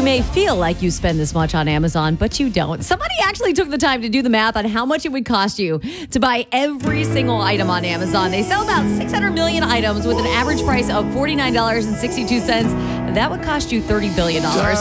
may feel like you spend this much on Amazon, but you don't. Somebody actually took the time to do the math on how much it would cost you to buy every single item on Amazon. They sell about 600 million items with an average price of $49.62. That would cost you $30 billion.